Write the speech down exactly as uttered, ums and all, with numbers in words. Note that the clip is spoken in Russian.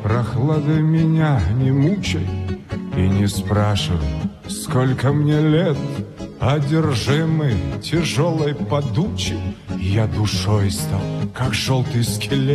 прохладой меня не мучай и не спрашивай, сколько мне лет. Одержимый тяжелой подучей, я душой стал, как желтый скелет.